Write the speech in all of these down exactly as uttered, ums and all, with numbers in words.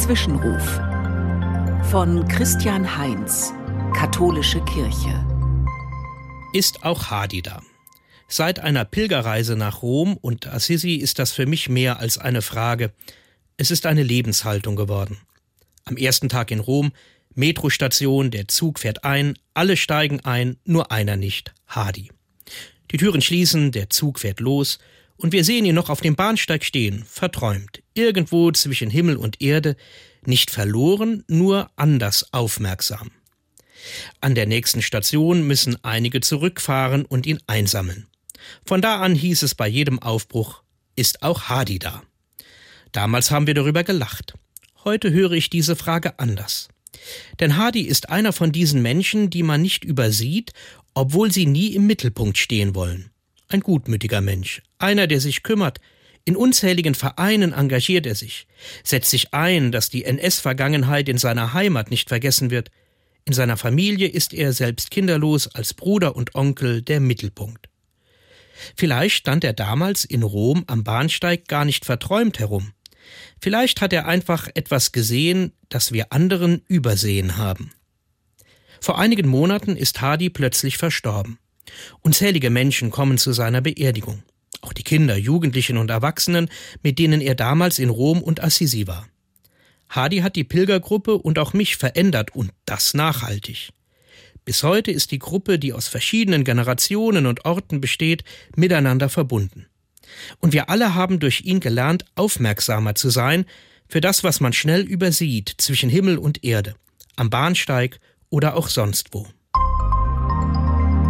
Zwischenruf von Christian Heinz, Katholische Kirche. Ist auch Hadi da? Seit einer Pilgerreise nach Rom und Assisi ist das für mich mehr als eine Frage. Es ist eine Lebenshaltung geworden. Am ersten Tag in Rom, Metrostation, der Zug fährt ein, alle steigen ein, nur einer nicht, Hadi. Die Türen schließen, der Zug fährt los und wir sehen ihn noch auf dem Bahnsteig stehen, verträumt, irgendwo zwischen Himmel und Erde, nicht verloren, nur anders aufmerksam. An der nächsten Station müssen einige zurückfahren und ihn einsammeln. Von da an hieß es bei jedem Aufbruch, ist auch Hadi da? Damals haben wir darüber gelacht. Heute höre ich diese Frage anders. Denn Hadi ist einer von diesen Menschen, die man nicht übersieht, obwohl sie nie im Mittelpunkt stehen wollen. Ein gutmütiger Mensch, einer, der sich kümmert. In unzähligen Vereinen engagiert er sich, setzt sich ein, dass die N S-Vergangenheit in seiner Heimat nicht vergessen wird. In seiner Familie ist er selbst kinderlos, als Bruder und Onkel der Mittelpunkt. Vielleicht stand er damals in Rom am Bahnsteig gar nicht verträumt herum. Vielleicht hat er einfach etwas gesehen, das wir anderen übersehen haben. Vor einigen Monaten ist Hadi plötzlich verstorben. Unzählige Menschen kommen zu seiner Beerdigung. Auch die Kinder, Jugendlichen und Erwachsenen, mit denen er damals in Rom und Assisi war. Hadi hat die Pilgergruppe und auch mich verändert und das nachhaltig. Bis heute ist die Gruppe, die aus verschiedenen Generationen und Orten besteht, miteinander verbunden. Und wir alle haben durch ihn gelernt, aufmerksamer zu sein für das, was man schnell übersieht zwischen Himmel und Erde, am Bahnsteig oder auch sonst wo.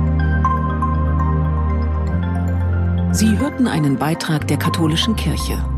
Sie hörten einen Beitrag der Katholischen Kirche.